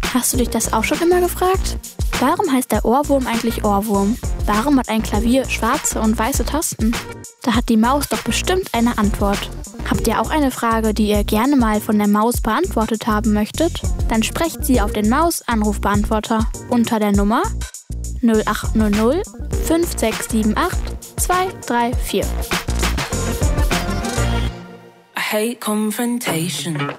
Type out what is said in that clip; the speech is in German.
Hast du dich das auch schon immer gefragt? Warum heißt der Ohrwurm eigentlich Ohrwurm? Warum hat ein Klavier schwarze und weiße Tasten? Da hat die Maus doch bestimmt eine Antwort. Habt ihr auch eine Frage, die ihr gerne mal von der Maus beantwortet haben möchtet? Dann sprecht sie auf den Maus-Anrufbeantworter unter der Nummer 0800 5678 234. I hate confrontation.